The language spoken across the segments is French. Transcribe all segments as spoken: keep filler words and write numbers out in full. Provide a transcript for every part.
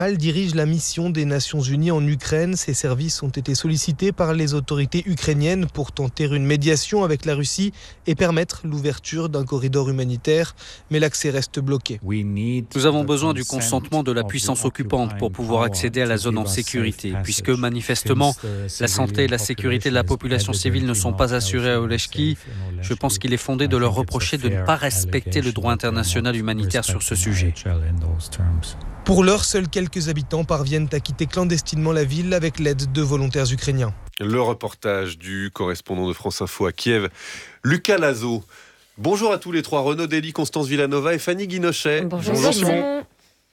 Elle dirige la mission des Nations Unies en Ukraine. Ses services ont été sollicités par les autorités ukrainiennes pour tenter une médiation avec la Russie et permettre l'ouverture d'un corridor humanitaire. Mais l'accès reste bloqué. Nous avons besoin du consentement de la puissance occupante pour pouvoir accéder à la zone en sécurité, puisque manifestement, la santé et la sécurité de la population civile ne sont pas assurées à Oleshki. Je pense qu'il est fondé de leur reprocher de ne pas respecter le droit international humanitaire sur ce sujet. Pour l'heure, seuls quelques habitants parviennent à quitter clandestinement la ville avec l'aide de volontaires ukrainiens. Le reportage du correspondant de France Info à Kiev, Lucas Lazo. Bonjour à tous les trois, Renaud Dely, Constance Villanova et Fanny Guinochet. Bonjour, Bonjour Simon.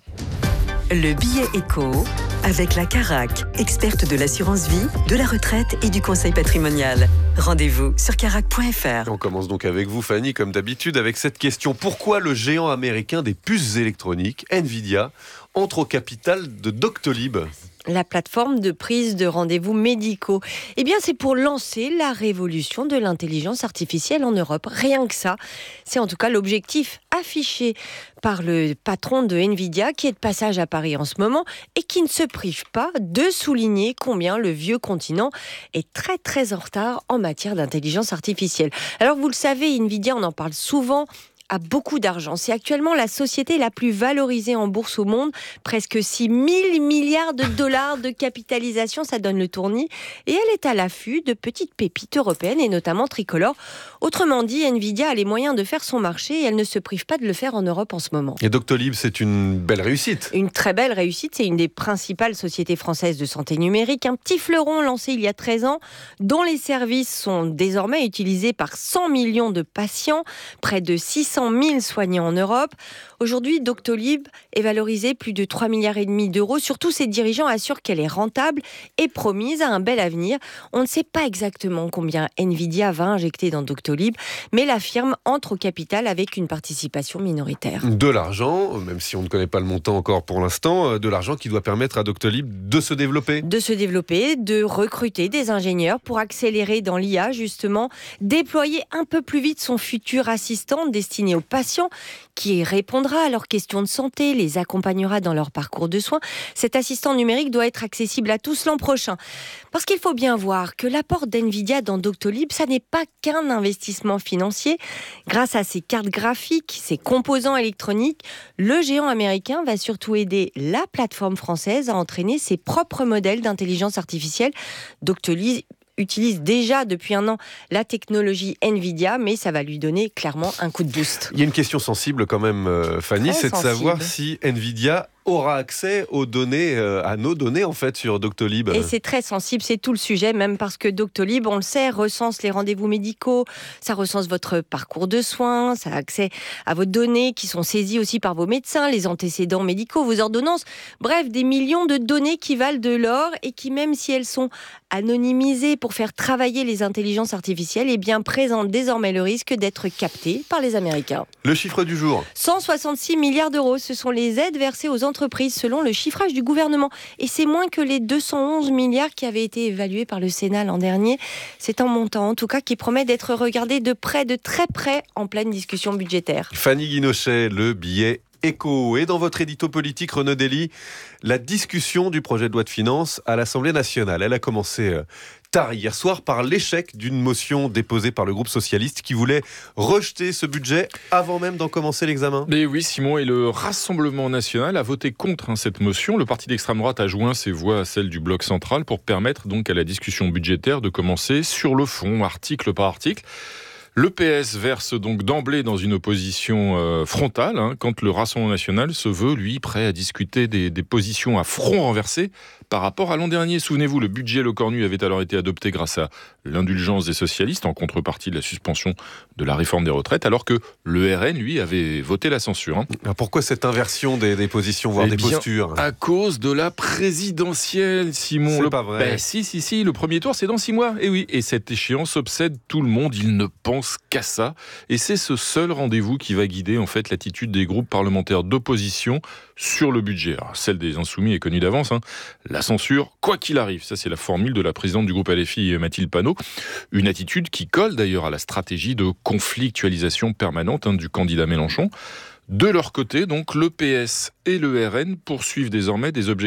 Le billet éco avec la Carac, experte de l'assurance vie, de la retraite et du conseil patrimonial. Rendez-vous sur carac point f r. On commence donc avec vous, Fanny, comme d'habitude, avec cette question. Pourquoi le géant américain des puces électroniques, Nvidia, entre au capital de Doctolib ? La plateforme de prise de rendez-vous médicaux. Eh bien, c'est pour lancer la révolution de l'intelligence artificielle en Europe. Rien que ça. C'est en tout cas l'objectif affiché par le patron de Nvidia, qui est de passage à Paris en ce moment et qui ne se prive pas de souligner combien le vieux continent est très très en retard en matière d'intelligence artificielle. Alors, vous le savez, Nvidia, on en parle souvent, a beaucoup d'argent. C'est actuellement la société la plus valorisée en bourse au monde. Presque six mille milliards de dollars de capitalisation, ça donne le tournis. Et elle est à l'affût de petites pépites européennes et notamment tricolores. Autrement dit, Nvidia a les moyens de faire son marché et elle ne se prive pas de le faire en Europe en ce moment. Et Doctolib, c'est une belle réussite. Une très belle réussite. C'est une des principales sociétés françaises de santé numérique. Un petit fleuron lancé il y a treize ans, dont les services sont désormais utilisés par cent millions de patients, près de six cent mille soignants en Europe. Aujourd'hui, Doctolib est valorisé plus de trois virgule cinq milliards d'euros. Surtout, ses dirigeants assurent qu'elle est rentable et promise à un bel avenir. On ne sait pas exactement combien Nvidia va injecter dans Doctolib, mais la firme entre au capital avec une participation minoritaire. De l'argent, même si on ne connaît pas le montant encore pour l'instant, de l'argent qui doit permettre à Doctolib de se développer. De se développer, de recruter des ingénieurs pour accélérer dans l'I A, justement, déployer un peu plus vite son futur assistant destiné aux patients qui répondra à leurs questions de santé, les accompagnera dans leur parcours de soins. Cet assistant numérique doit être accessible à tous l'an prochain. Parce qu'il faut bien voir que l'apport d'Nvidia dans Doctolib, ça n'est pas qu'un investissement financier. Grâce à ses cartes graphiques, ses composants électroniques, le géant américain va surtout aider la plateforme française à entraîner ses propres modèles d'intelligence artificielle. Doctolib utilise déjà depuis un an la technologie Nvidia, mais ça va lui donner clairement un coup de boost. Il y a une question sensible quand même, euh, Fanny, Très c'est sensible. de savoir si Nvidia aura accès aux données, euh, à nos données en fait sur Doctolib. Et c'est très sensible, c'est tout le sujet, même parce que Doctolib, on le sait, recense les rendez-vous médicaux, ça recense votre parcours de soins, ça a accès à vos données qui sont saisies aussi par vos médecins, les antécédents médicaux, vos ordonnances, bref, des millions de données qui valent de l'or et qui, même si elles sont anonymisées pour faire travailler les intelligences artificielles, eh bien, présentent désormais le risque d'être captées par les Américains. Le chiffre du jour. cent soixante-six milliards d'euros, ce sont les aides versées aux entreprises selon le chiffrage du gouvernement. Et c'est moins que les deux cent onze milliards qui avaient été évalués par le Sénat l'an dernier. C'est un montant, en tout cas, qui promet d'être regardé de près, de très près, en pleine discussion budgétaire. Fanny Guinochet, le billet éco. Et dans votre édito politique, Renaud Dely, la discussion du projet de loi de finances à l'Assemblée nationale. Elle a commencé euh, tard hier soir par l'échec d'une motion déposée par le groupe socialiste qui voulait rejeter ce budget avant même d'en commencer l'examen. Mais oui, Simon, et le Rassemblement national a voté contre hein, cette motion. Le parti d'extrême droite a joint ses voix à celles du bloc central pour permettre donc à la discussion budgétaire de commencer sur le fond, article par article. Le P S verse donc d'emblée dans une opposition euh, frontale, hein, quand le Rassemblement national se veut, lui, prêt à discuter des, des positions à front renversé par rapport à l'an dernier. Souvenez-vous, le budget Lecornu avait alors été adopté grâce à l'indulgence des socialistes en contrepartie de la suspension de la réforme des retraites, alors que le R N, lui, avait voté la censure. Hein. Alors pourquoi cette inversion des, des positions, voire eh des bien, postures ? À cause de la présidentielle, Simon. C'est le... pas vrai. Ben, si, si, si, le premier tour, c'est dans six mois. Et oui, et cette échéance obsède tout le monde. Il ne pense qu'à ça. Et c'est ce seul rendez-vous qui va guider en fait l'attitude des groupes parlementaires d'opposition sur le budget. Alors, celle des Insoumis est connue d'avance. Hein. La censure, quoi qu'il arrive. Ça, c'est la formule de la présidente du groupe L F I, Mathilde Panot. Une attitude qui colle d'ailleurs à la stratégie de conflictualisation permanente hein, du candidat Mélenchon. De leur côté, donc, le P S et le R N poursuivent désormais des objectifs